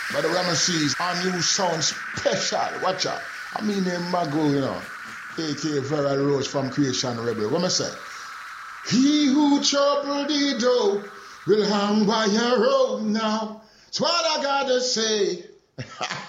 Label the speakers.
Speaker 1: By the way, I'm see a new sound special. Watch out. I mean, name Mago, you know. A.K.A. Vera Rose from Creation Rebel. What I say? He who troubled the dough will hang by your rope now. That's what I gotta say.